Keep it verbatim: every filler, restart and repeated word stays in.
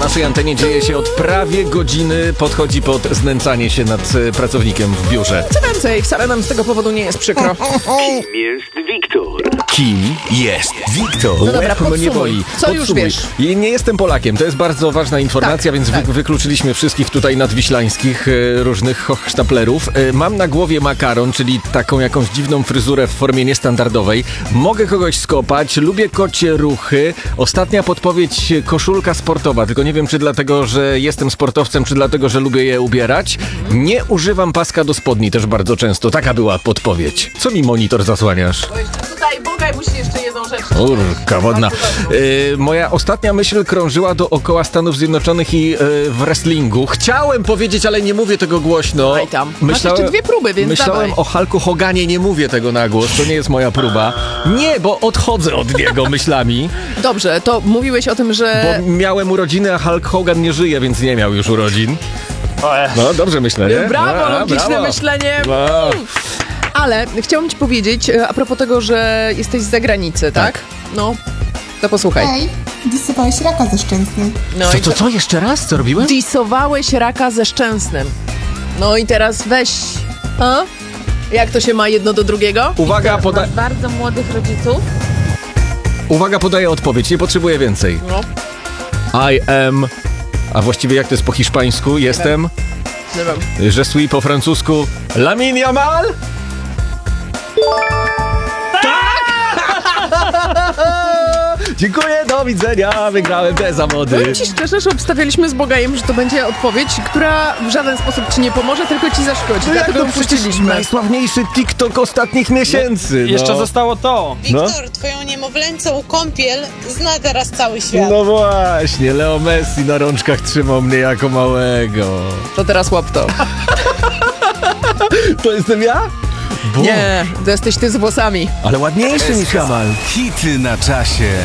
naszej antenie dzieje się od prawie godziny, podchodzi pod znęcanie się nad pracownikiem w biurze. Co więcej, wcale nam z tego powodu nie jest przykro. Kim jest Wiktor? Kim jest Wiktor? No dobra, Łeb mnie podsumuj. boli. Co już Podsumuj. wiesz? I nie jestem Polakiem, to jest bardzo ważna informacja, Tak, więc tak. Wy, wykluczyliśmy wszystkich tutaj nadwiślańskich e, różnych hochsztaplerów. E, mam na głowie makaron, czyli taką jakąś dziwną fryzurę w formie niestandardowej. Mogę kogoś skopać, lubię kocie ruchy. Ostatnia podpowiedź, koszulka sportowa, tylko nie wiem, czy dlatego, że jestem sportowcem, czy dlatego, że lubię je ubierać. Nie używam paska do spodni też bardzo często. Taka była podpowiedź. Co mi monitor zasłaniasz? Bo jeszcze tutaj, Bogaj, musi jeszcze jedną rzecz. Urka wodna. Y, moja ostatnia myśl krążyła dookoła Stanów Zjednoczonych i y, w wrestlingu. Chciałem powiedzieć, ale nie mówię tego głośno. Aj tam. Masz jeszcze dwie próby, więc Myślałem dawaj. o Hulku Hoganie, nie mówię tego na głos, to nie jest moja próba. Nie, bo odchodzę od niego myślami, Dobrze, to mówiłeś o tym, że... bo miałem urodziny, a Hulk Hogan nie żyje, więc nie miał już urodzin. No, dobrze myślę, nie? Brawo, A, logiczne brawo. myślenie. No. Ale chciałam ci powiedzieć, e, a propos tego, że jesteś z zagranicy, tak? Tak. No, to posłuchaj. Ej, dysowałeś raka ze Szczęsnym. No Co, i co, co? Jeszcze raz? Co robiłem? Disowałeś raka ze Szczęsnym. No i teraz weź... A? Jak to się ma jedno do drugiego? Uwaga, poda- Masz bardzo młodych rodziców. uwaga, podaję odpowiedź, nie potrzebuję więcej. No, I am... A właściwie jak to jest po hiszpańsku? Jestem... nie wiem. Je suis po francusku Lamine Yamal? Tak! Dziękuję, do widzenia, wygrałem te zawody. Powiem ci szczerze, że obstawialiśmy z Bogajem, że to będzie odpowiedź, która w żaden sposób ci nie pomoże, tylko ci zaszkodzi. No jak Dlatego to ją przecież puściliśmy. najsławniejszy TikTok ostatnich miesięcy. No. Jeszcze zostało to. No. Wiktor, twoją niemowlęcą kąpiel zna teraz cały świat. No właśnie, Leo Messi na rączkach trzymał mnie jako małego. To teraz łap to. To jestem ja? Bo... Nie, to jesteś ty z włosami. Ale ładniejszy niż Jamal. Hity na czasie.